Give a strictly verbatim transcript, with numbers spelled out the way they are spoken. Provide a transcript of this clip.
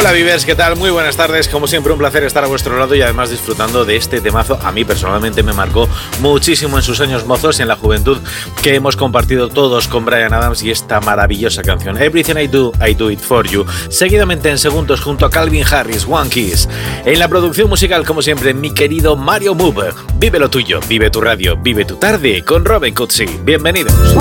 Hola Vivers, ¿qué tal? Muy buenas tardes, como siempre un placer estar a vuestro lado y además disfrutando de este temazo. A mí personalmente me marcó muchísimo en sus años mozos y en la juventud que hemos compartido todos con Bryan Adams y esta maravillosa canción Everything I Do, I Do It For You. Seguidamente en segundos junto a Calvin Harris, One Kiss. En la producción musical, como siempre, mi querido Mario Move. Vive lo tuyo, vive tu radio, vive tu tarde con Robin Cutsi. Bienvenidos.